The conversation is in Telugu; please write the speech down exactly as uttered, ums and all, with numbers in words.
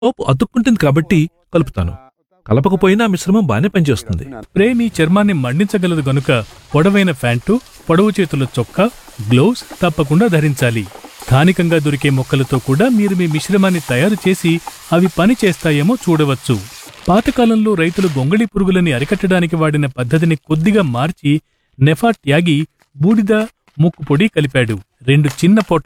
సోపు అతుక్కుంటుంది కాబట్టి కలుపుతాను. కలపకపోయినా మిశ్రమం బానే పనిచేస్తుంది. స్ప్రే మీ చర్మాన్ని మండించగలదు గనుక పొడవైన ప్యాంటు, పొడవు చేతుల చొక్కా, గ్లోవ్స్ తప్పకుండా ధరించాలి. స్థానికంగా దొరికే మొక్కలతో కూడా మీరు మీ మిశ్రమాన్ని తయారు చేసి అవి పని చేస్తాయేమో చూడవచ్చు. పాతకాలంలో రైతులు గొంగళి పురుగులని అరికట్టడానికి వాడిన పద్ధతిని కొద్దిగా మార్చి నెఫా ట్యాగి, బూడిద, ముక్కు పొడి కలిపాడు. రెండు చిన్న పొట్ల